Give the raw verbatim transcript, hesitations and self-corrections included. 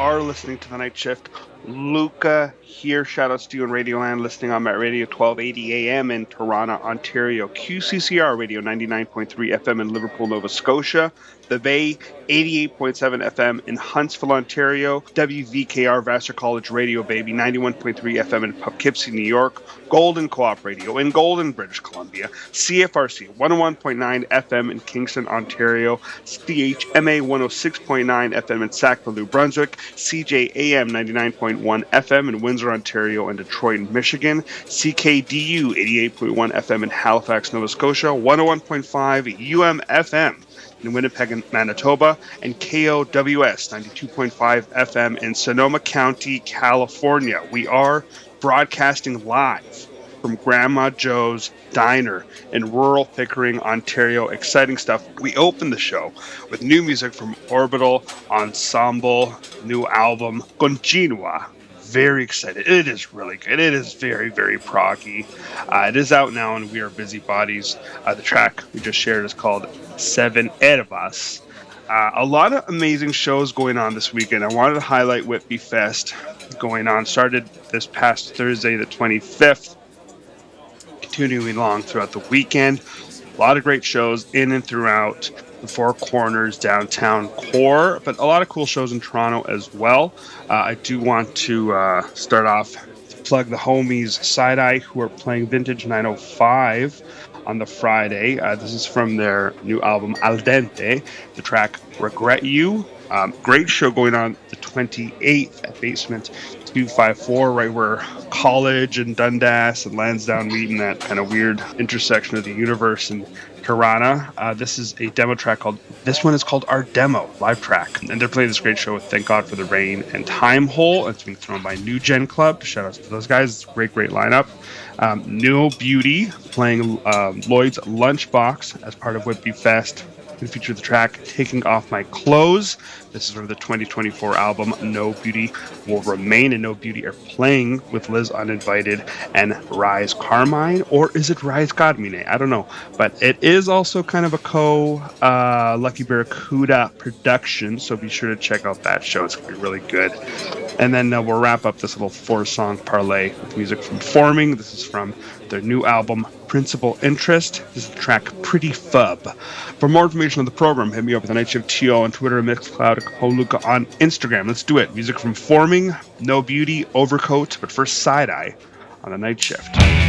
are listening to The Night Shift. Luca here. Shout outs to you in Radioland, listening on Met Radio twelve eighty A M in Toronto, Ontario. Q C C R Radio ninety-nine point three F M in Liverpool, Nova Scotia. The Bay eighty-eight point seven F M in Huntsville, Ontario. W V K R Vassar College Radio Baby ninety-one point three F M in Poughkeepsie, New York. Golden Co-op Radio in Golden, British Columbia. C F R C one oh one point nine F M in Kingston, Ontario. C H M A one oh six point nine F M in Sackville, New Brunswick. C J A M ninety-nine point one F M in Windsor, Ontario and Detroit, Michigan. C K D U eighty-eight point one F M in Halifax, Nova Scotia. one oh one point five U M F M in Winnipeg, Manitoba, and K O W S ninety-two point five F M in Sonoma County, California. We are broadcasting live from Grandma Joe's Diner in rural Pickering, Ontario. Exciting stuff. We open the show with new music from Orbital Ensemble, new album, Continua. Very excited. It is really good. It is very, very proggy. Uh, it is out now and we are busybodies. Uh, the track we just shared is called Seven Ervas. Uh, a lot of amazing shows going on this weekend. I wanted to highlight Whitby Fest going on. Started this past Thursday, the twenty-fifth. Continuing along throughout the weekend. A lot of great shows in and throughout the Four Corners downtown core, but a lot of cool shows in Toronto as well. Uh, I do want to uh, start off to plug the homies Side Eye, who are playing Vintage nine oh five on the Friday. Uh, this is from their new album Al Dente, the track Regret You. Um, great show going on the twenty-eighth at Basement two fifty-four, right where College and Dundas and Lansdowne meet in that kind of weird intersection of the universe in Toronto. Uh, this is a demo track called, this one is called Our Demo, live track. And they're playing this great show with Thank God for the Rain and Time Hole. It's being thrown by New Gen Club. Shout out to those guys. It's a great, great lineup. Um, No Beauty playing uh, Lloyd's Lunchbox as part of Whitby Fest. We feature the track Taking Off My Clothes. This is from the twenty twenty-four album No Beauty Will Remain, and No Beauty are playing with Liz Uninvited and Rise Carmine, or is it Rise Godmine? I don't know, but it is also kind of a co uh, Lucky Barracuda production, so be sure to check out that show. It's gonna be really good. And then uh, we'll wrap up this little four-song parlay with music from Forming. This is from their new album Principal Interest. This is the track Pretty Fub. For more information on the program, hit me up at the Night Shift T O on Twitter, Mixcloud, Holuka on Instagram. Let's do it. Music from Forming, No Beauty, Overcoat, but first Side Eye on the Night Shift.